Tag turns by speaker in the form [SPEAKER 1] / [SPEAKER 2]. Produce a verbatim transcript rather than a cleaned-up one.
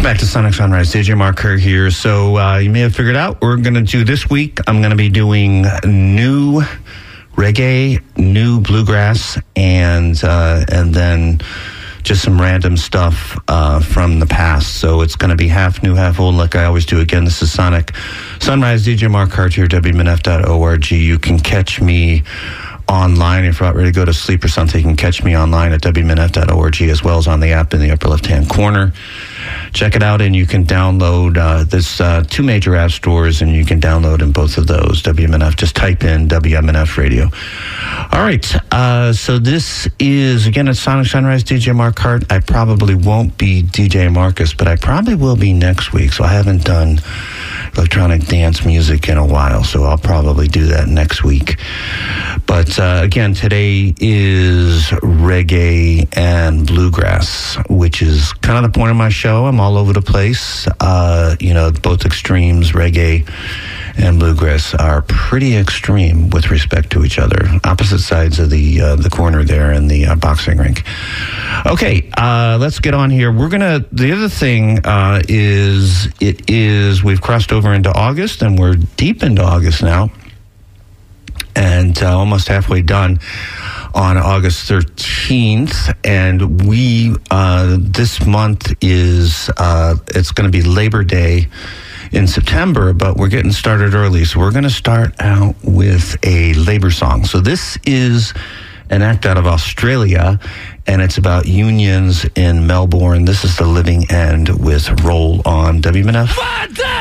[SPEAKER 1] Welcome back to Sonic Sunrise. D J Mark Kerr here. So uh, you may have figured out we're going to do this week. I'm going to be doing new reggae, new bluegrass, and uh, and then just some random stuff uh, from the past. So it's going to be half new, half old, like I always do. Again, this is Sonic Sunrise. D J Mark Kerr here, W M N F dot org. You can catch me online. If you're not ready to go to sleep or something, you can catch me online at W M N F dot org, as well as on the app in the upper left-hand corner. Check it out, and you can download uh, this uh, two major app stores, and you can download in both of those. W M N F, just type in W M N F Radio. All right, uh, so this is, again, it's Sonic Sunrise, D J Mark Kerr. I probably won't be D J Marcus, but I probably will be next week, so I haven't done electronic dance music in a while, so I'll probably do that next week. But uh, again, today is reggae and bluegrass, which is kind of the point of my show. I'm all over the place. Uh, you know, both extremes, reggae and bluegrass, are pretty extreme with respect to each other. Opposite sides of the uh, the corner there in the uh, boxing rink. Okay, uh, let's get on here. We're gonna. The other thing uh, is it is we've crossed over into August, and we're deep into August now, and uh, almost halfway done on August thirteenth, and we uh, this month is uh, it's going to be Labor Day in September, but we're getting started early, so we're going to start out with a labor song. So this is an act out of Australia, and it's about unions in Melbourne. This is The Living End with Roll on W M N F.